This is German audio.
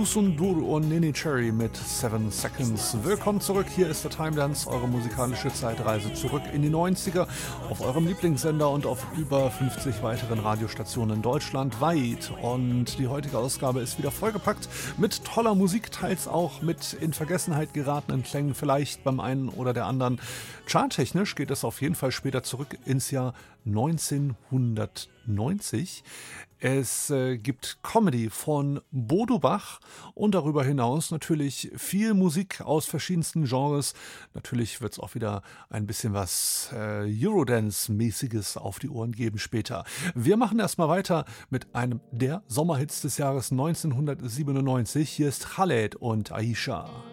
Dusun Dur und Nene Cherry mit 7 Seconds. Willkommen zurück, hier ist der Time Dance, eure musikalische Zeitreise zurück in die 90er auf eurem Lieblingssender und auf über 50 weiteren Radiostationen deutschlandweit. Und die heutige Ausgabe ist wieder vollgepackt mit toller Musik, teils auch mit in Vergessenheit geratenen Klängen, vielleicht beim einen oder der anderen. Charttechnisch geht es auf jeden Fall später zurück ins Jahr 1990. Es gibt Comedy von Bodo Bach und darüber hinaus natürlich viel Musik aus verschiedensten Genres. Natürlich wird es auch wieder ein bisschen was Eurodance-mäßiges auf die Ohren geben später. Wir machen erstmal weiter mit einem der Sommerhits des Jahres 1997. Hier ist Khaled und Aisha.